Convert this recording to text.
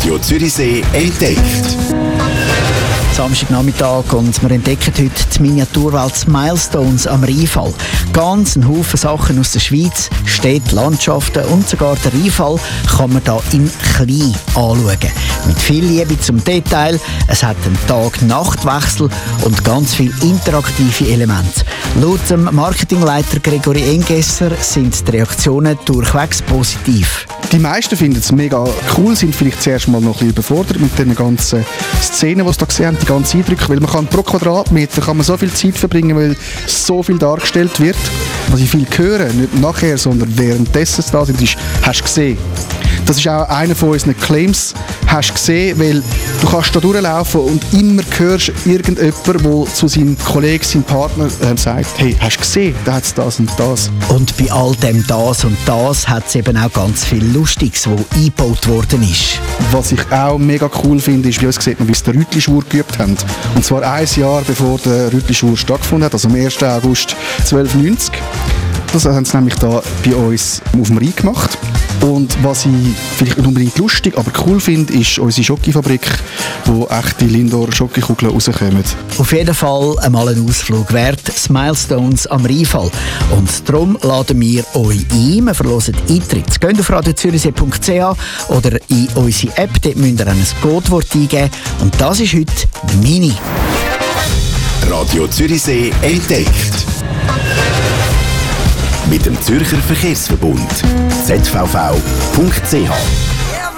Radio Zürichsee entdeckt. Samstagnachmittag und wir entdecken heute die Miniaturwelt Milestones am Rheinfall. Ganz ein Haufen Sachen aus der Schweiz, Städte, Landschaften und sogar den Rheinfall kann man hier im Kleinen anschauen. Mit viel Liebe zum Detail, es hat einen Tag-Nacht-Wechsel und ganz viele interaktive Elemente. Laut dem Marketingleiter Gregory Engesser sind die Reaktionen durchwegs positiv. Die meisten finden es mega cool, sind vielleicht zuerst mal noch ein bisschen überfordert mit den ganzen Szenen, die sie da gesehen haben, die ganzen Eindrücke, weil man kann pro Quadratmeter kann man so viel Zeit verbringen, weil so viel dargestellt wird. Was ich viel höre, nicht nachher, sondern währenddessen es da sind, ist, hast du gesehen. Das ist auch einer von unseren Claims, hast du gesehen, weil du kannst da durchlaufen und immer hörst irgendjemand, der zu seinem Kollegen, seinem Partner sagt, hey, hast du gesehen, da hat es das und das. Und bei all dem das und das hat es eben auch ganz viel Lustiges, was eingebaut worden ist. Was ich auch mega cool finde, ist, bei uns sieht man, wie sie den Rütli-Schwur geübt haben. Und zwar ein Jahr bevor der Rütli-Schwur stattgefunden hat, also am 1. August 1290. Das haben sie nämlich da bei uns auf dem Rhein gemacht. Und was ich vielleicht nicht unbedingt lustig, aber cool finde, ist unsere Schokofabrik, wo echte Lindor Schokokugeln rauskommen. Auf jeden Fall einmal ein Ausflug wert, das Milestones am Rheinfall. Und darum laden wir euch ein. Wir verlosen Eintritt. Geht auf radiozürichsee.ch oder in unsere App. Dort müsst ihr ein Codewort eingeben. Und das ist heute Mini. Radio Zürichsee entdeckt. Mit dem Zürcher Verkehrsverbund. zvv.ch